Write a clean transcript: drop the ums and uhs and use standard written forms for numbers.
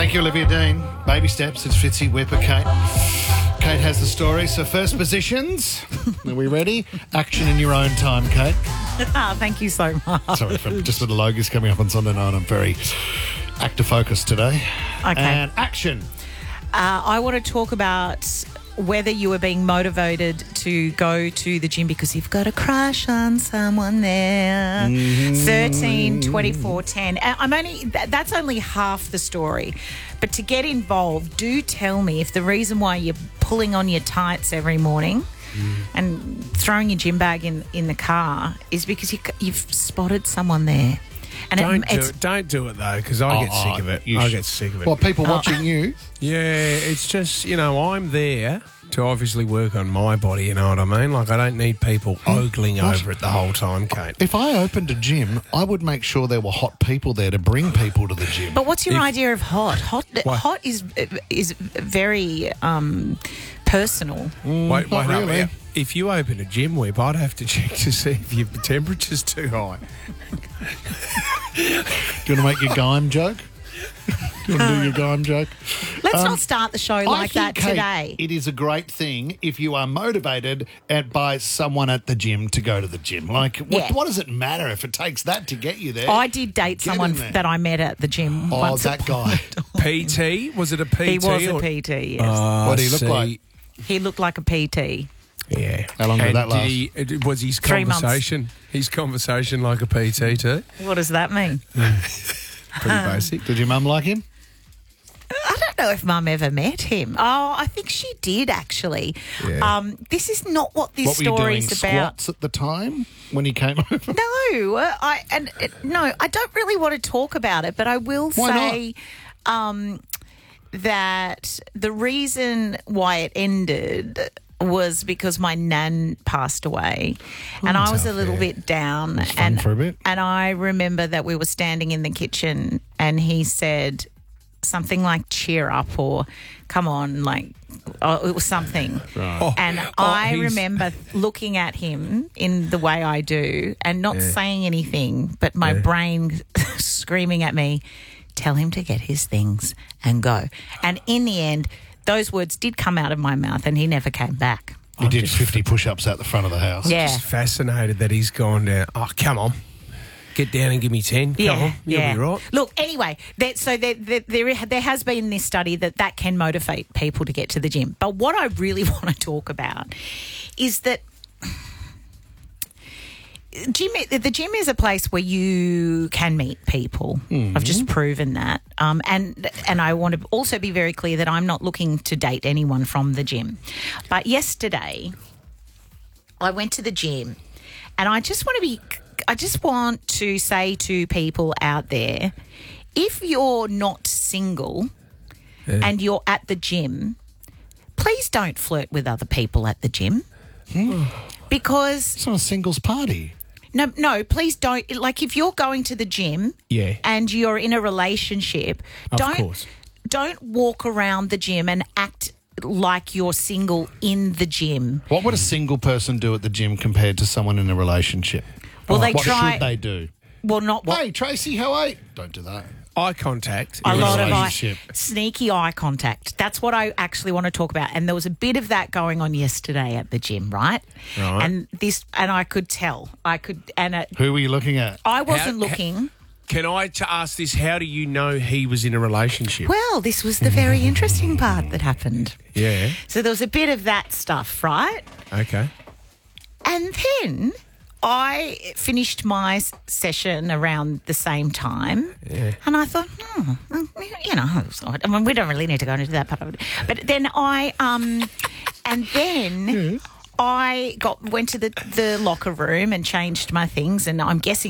Thank you, Olivia Dean. Baby steps. It's Fitzy, Whipper, Kate. Kate has the story. So first positions. Are we ready? Action in your own time, Kate. Thank you so much. Sorry, just with the logos coming up on Sunday night, I'm very actor-focused today. Okay. And action. I want to talk about whether you are being motivated to go to the gym because you've got a crush on someone there. 13, 24, 10. That's only half the story. But to get involved, do tell me if the reason why you're pulling on your tights every morning and throwing your gym bag in the car is because you've spotted someone there. And Don't do it though, because I get sick of it. I get sick of it. Well, people watching you. Yeah, it's just, I'm there to obviously work on my body, you know what I mean? Like, I don't need people ogling over it the whole time, Kate. If I opened a gym, I would make sure there were hot people there to bring people to the gym. But what's your idea of hot? Hot is very personal. Wait, really. If you open a gym, Whip, I'd have to check to see if your temperature's too high. Do you want to make your Gime joke? Do you want to do your Gime joke? Let's not start the show like that Kate, today. It is a great thing if you are motivated by someone at the gym to go to the gym. Like, what does it matter if it takes that to get you there? I did date someone that I met at the gym. Oh, that guy. PT? Was it a PT? He was a PT, yes. What did he look like? He looked like a PT. Yeah. How long did that last? Was his 3 months. His conversation like a PT too? What does that mean? Pretty basic. Did your mum like him? I don't know if Mum ever met him. Oh, I think she did, actually. Yeah. This is not what this What were you doing, story's about. squats at the time when he came over? No, I don't really want to talk about it, but I will say that the reason why it ended was because my nan passed away, and I was a little bit down. Fun for a bit. And I remember that we were standing in the kitchen, and he said something like "cheer up" or "come on," like it was something. Right. And I remember looking at him in the way I do and not saying anything, but my brain screaming at me, "Tell him to get his things and go." And in the end, those words did come out of my mouth, and he never came back. He did 50 push-ups out the front of the house. Yeah. Just fascinated that he's gone down. Oh, come on. Get down and give me 10. Come on. You'll be right. Look, anyway, there has been this study that can motivate people to get to the gym. But what I really want to talk about is that the gym is a place where you can meet people. I've just proven that. And I want to also be very clear that I'm not looking to date anyone from the gym. But yesterday, I went to the gym, and I just want to say to people out there, if you're not single and you're at the gym, please don't flirt with other people at the gym. Because It's not a singles party. No, please don't. Like, if you're going to the gym and you're in a relationship, don't walk around the gym and act like you're single in the gym. What would a single person do at the gym compared to someone in a relationship? Well, What should they do? Well, not what. Hey, Tracy, how are you? Don't do that. Eye contact. A lot of relationship. sneaky eye contact. That's what I actually want to talk about. And there was a bit of that going on yesterday at the gym, right? Right. And I could tell. Who were you looking at? I wasn't looking. Can I ask this? How do you know he was in a relationship? Well, this was the very interesting part that happened. Yeah. So there was a bit of that stuff, right? Okay. And then I finished my session around the same time, and I thought, we don't really need to go into that part of it. But then I went to the locker room and changed my things, and I'm guessing